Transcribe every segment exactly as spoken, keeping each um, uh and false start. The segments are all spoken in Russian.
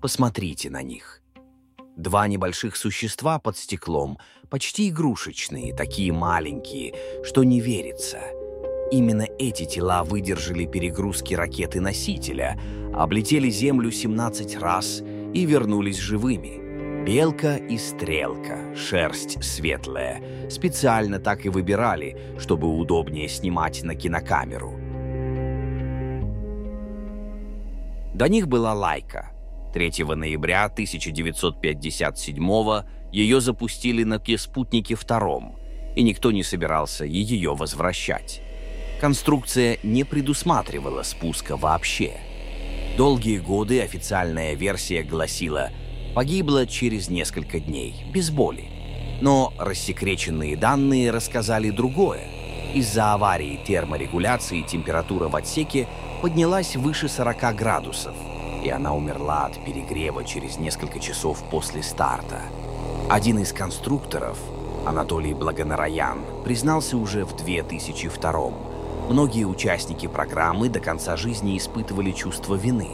Посмотрите на них. Два небольших существа под стеклом, почти игрушечные, такие маленькие, что не верится. Именно эти тела выдержали перегрузки ракеты-носителя, облетели Землю семнадцать раз и вернулись живыми. Белка и стрелка, шерсть светлая, специально так и выбирали, чтобы удобнее снимать на кинокамеру. До них была Лайка. третьего ноября тысяча девятьсот пятьдесят седьмого ее запустили на спутнике втором, и никто не собирался ее возвращать. Конструкция не предусматривала спуска вообще. Долгие годы официальная версия гласила «погибла через несколько дней, без боли». Но рассекреченные данные рассказали другое. Из-за аварии терморегуляции температура в отсеке поднялась выше сорока градусов, и она умерла от перегрева через несколько часов после старта. Один из конструкторов, Анатолий Благонараян, признался уже в две тысячи втором. Многие участники программы до конца жизни испытывали чувство вины.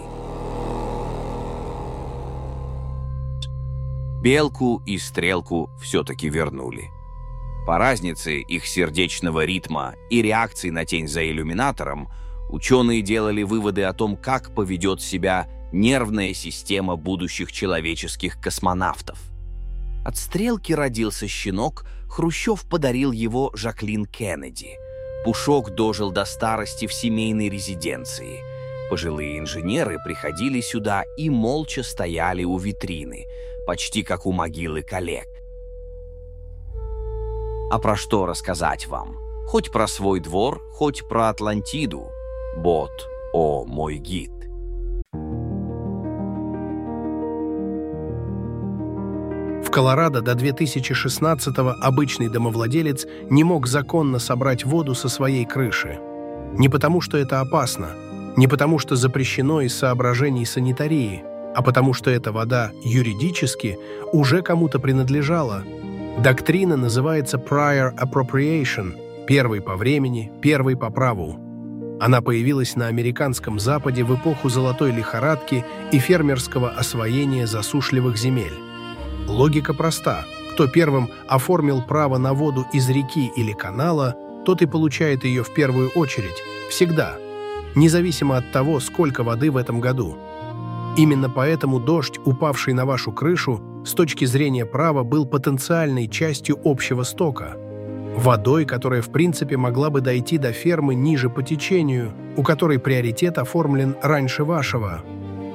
Белку и стрелку все-таки вернули. По разнице их сердечного ритма и реакции на тень за иллюминатором, ученые делали выводы о том, как поведет себя нервная система будущих человеческих космонавтов. От стрелки родился щенок, Хрущев подарил его Жаклин Кеннеди. Пушок дожил до старости в семейной резиденции. Пожилые инженеры приходили сюда и молча стояли у витрины, почти как у могилы коллег. А про что рассказать вам? Хоть про свой двор, хоть про Атлантиду. Бот, о мой гид. В Колорадо до две тысячи шестнадцатого обычный домовладелец не мог законно собрать воду со своей крыши. Не потому, что это опасно, не потому, что запрещено из соображений санитарии, а потому, что эта вода юридически уже кому-то принадлежала. Доктрина называется prior appropriation – первый по времени, первый по праву. Она появилась на американском Западе в эпоху золотой лихорадки и фермерского освоения засушливых земель. Логика проста. Кто первым оформил право на воду из реки или канала, тот и получает ее в первую очередь, всегда, независимо от того, сколько воды в этом году. Именно поэтому дождь, упавший на вашу крышу, с точки зрения права был потенциальной частью общего стока. Водой, которая в принципе могла бы дойти до фермы ниже по течению, у которой приоритет оформлен раньше вашего.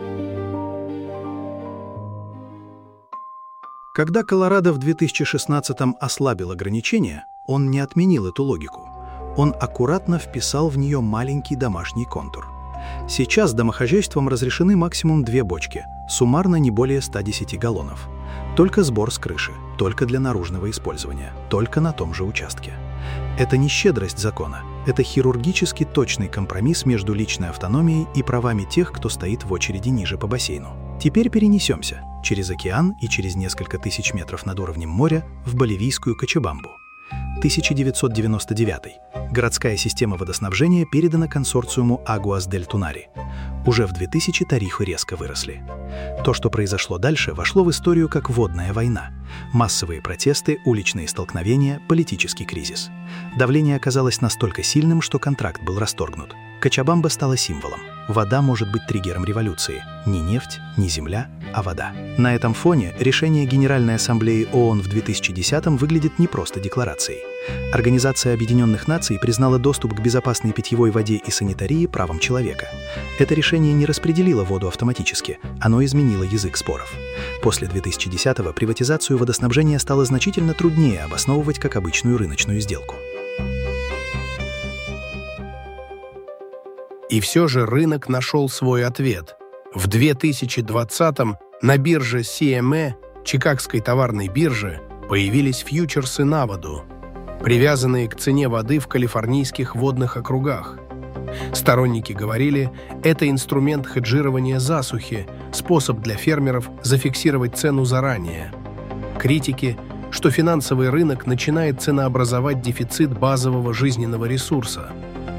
Когда Колорадо в две тысячи шестнадцатом ослабил ограничения, он не отменил эту логику. Он аккуратно вписал в нее маленький домашний контур. Сейчас домохозяйствам разрешены максимум две бочки, суммарно не более ста десяти галлонов. Только сбор с крыши, только для наружного использования, только на том же участке. Это не щедрость закона, это хирургически точный компромисс между личной автономией и правами тех, кто стоит в очереди ниже по бассейну. Теперь перенесемся через океан и через несколько тысяч метров над уровнем моря в боливийскую Кочабамбу. тысяча девятьсот девяносто девятый. Городская система водоснабжения передана консорциуму Агуас дель Тунари. Уже в две тысячи тарифы резко выросли. То, что произошло дальше, вошло в историю как водная война. Массовые протесты, уличные столкновения, политический кризис. Давление оказалось настолько сильным, что контракт был расторгнут. Кочабамба стала символом. Вода может быть триггером революции. Не нефть, не земля, а вода. На этом фоне решение Генеральной Ассамблеи ООН в две тысячи десятом выглядит не просто декларацией. Организация Объединенных Наций признала доступ к безопасной питьевой воде и санитарии правом человека. Это решение не распределило воду автоматически, оно изменило язык споров. После две тысячи десятого приватизацию водоснабжения стало значительно труднее обосновывать как обычную рыночную сделку. И все же рынок нашел свой ответ. В две тысячи двадцатом на бирже си эм и, Чикагской товарной бирже, появились фьючерсы на воду, привязанные к цене воды в калифорнийских водных округах. Сторонники говорили, это инструмент хеджирования засухи, способ для фермеров зафиксировать цену заранее. Критики, что финансовый рынок начинает ценообразовать дефицит базового жизненного ресурса –